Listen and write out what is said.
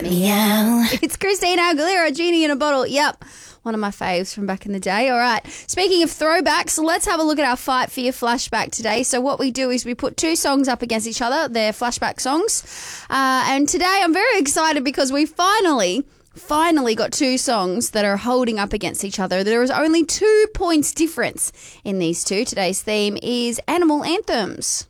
Meow. It's Christina Aguilera, Genie in a Bottle. Yep, one of my faves from back in the day. All right. Speaking of throwbacks, let's have a look at our Fight for Your flashback today. So what we do is we put two songs up against each other. They're flashback songs. And today I'm very excited because we finally got two songs that are holding up against each other. There is only 2 points difference in these two. Today's theme is animal anthems.